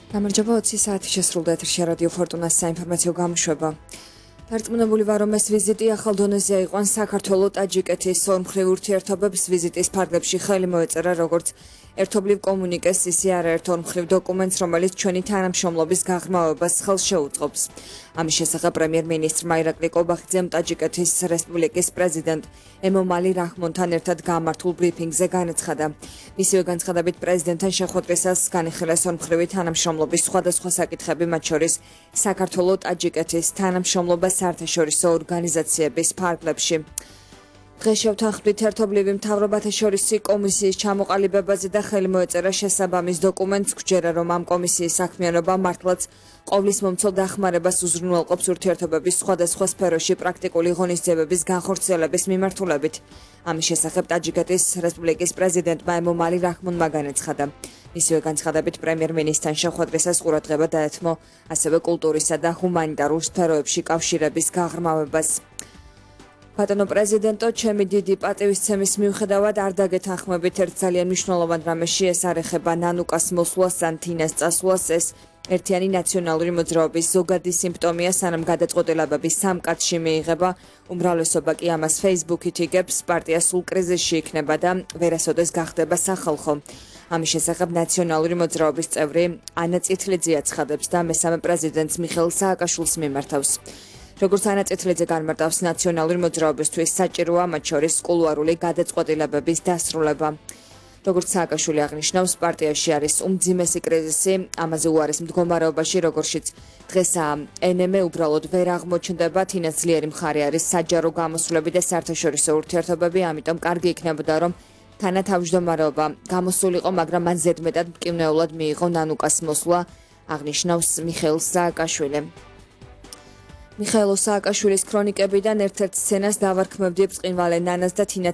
გამარჯობა 20 საათი შესრულდა ეთერში რადიო ფორტუნას საინფორმაციო გამოშვება. დარწმუნებული ვარ, რომ ეს ვიზიტი ახალ დონეზე აიყვანს საქართველო-ტაჯიკეთის ორმხრივ ურთიერთობებს. ვიზიტის ფარგლებში ხელი მოეწერა როგორც ერთობლივ კომუნიკეს, ისე არაერთ ორმხრივ დოკუმენტს, რომელიც ჩვენი თანამშრომლობის გაღრმავებას ხელს შეუწყობს. ამის შესახებ პრემიერ-მინისტრმა ირაკლი კობახიძემ ტაჯიკეთის რესპუბლიკის პრეზიდენტ ემომალი რაჰმონთან ერთად გამართულ ბრიფინგზე განაცხადა. მისივე განცხადებით პრეზიდენტთან შეხვედრისას განიხილეს ორმხრივი თანამშრომლობის სხვადასხვა საკითხები, მათ შორის საქართველო-ტაჯიკეთის თანამშრომლობა საერთაშორისო ორგანიზაციების ფარგლებში. დღეს შევთანხმდით ერთობლივი მთავრობათა შორისი კომისიის ჩამოყალიბებაზე და ხელი მოეწერა შესაბამის დოკუმენტს. გვჯერა, რომ ამ კომისიის საქმიანობა მართლაც ყოვლისმომცველ დახმარებას უზრუნველყოფს ურთიერთობების სხვადასხვა სფეროში პრაქტიკული ღონისძიებების განხორციელების მიმართულებით. ამის შესახებ ტაჯიკეთის რესპუბლიკის პრეზიდენტმა ემომალი რაჰმონმა განაცხადა. მისივე განცხადებით პრემიერ-მინისტრთან შეხვედრისას ყურადღება დაეთმო ასევე კულტურისა და ჰუმანიტარულ სფეროებში კავშირების გაღრმავებას. ბატონო პრეზიდენტო, ჩემი დიდი პატივისცემის მიუხედავად არ დაგეთანხმებით ერთ ძალიან მნიშვნელოვან რამეში, ეს არ ეხება ნანუკას მოსვლას ან თინას წასვლას. ეს ერთიანი ნაციონალური მოძრაობის ზოგადი სიმპტომია, სანამ გადაწყვეტილებები სამკაცში მიიღება. უმრავლესობა კი ამას Facebook-ით იგებს, პარტია სულ კრიზისში იქნება და ვერასოდეს გახდება სახალხო. ამის შესახებ ნაციონალური მოძრაობის წევრი ანა წითლიძე აცხადებს და მესამე პრეზიდენტს მიხეილ სააკაშვილს მიმართავს. როგორც ანა წითლიძე განმარტავს, ნაციონალური მოძრაობისთვის საჭიროა მათ შორის კულუარული გადაწყვეტილებების დასრულება. როგორც სააკაშვილი აღნიშნავს, პარტიაში არის უმძიმესი კრიზისი, ამაზე უარის მდგომარეობაში, როგორშიც დღესაა ენემე უბრალოდ ვერ აღმოჩნდება. თინას ძლიერი მხარე არის საჯარო გამოსვლები და საერთაშორისო ურთიერთობები, ამიტომ კარგი იქნებოდა, რომ თანათავმჯდომარეობა გამოსულიყო, მაგრამ მან ზედმეტად მტკივნეულად მიიღო ნანუკას მოსვლა, აღნიშნავს მიხეილ სააკაშვილი. მიხეილ სააკაშვილის ქრონიკებიდან ერთ-ერთ სცენას დავარქმევდი ბრწყინვალე ნანას და თინა